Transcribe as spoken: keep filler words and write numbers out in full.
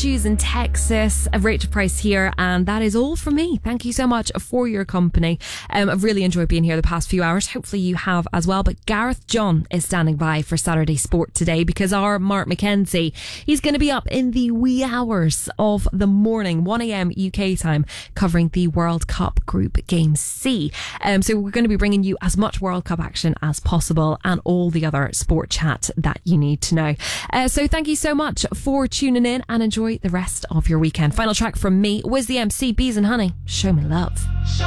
Shoes in Texas. Rachel Price here, and that is all from me. Thank you so much for your company. Um, I've really enjoyed being here the past few hours. Hopefully you have as well. But Gareth John is standing by for Saturday Sport today, because our Mark McKenzie, he's going to be up in the wee hours of the morning, one a.m. U K time, covering the World Cup Group Game C. Um, so we're going to be bringing you as much World Cup action as possible and all the other sport chat that you need to know. Uh, so thank you so much for tuning in, and enjoy the rest of your weekend. Final track from me, Wiz the M C, Bees and Honey, Show Me Love.